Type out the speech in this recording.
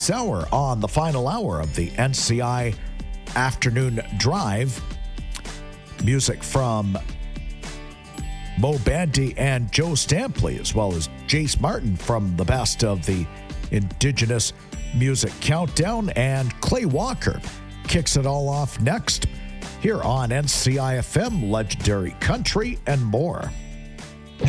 Hour on the final hour of the NCI Afternoon Drive. Music from Mo Bandy and Joe Stampley, as well as Jace Martin from the best of the Indigenous Music Countdown. And Clay Walker kicks it all off next here on NCI FM, Legendary Country and more.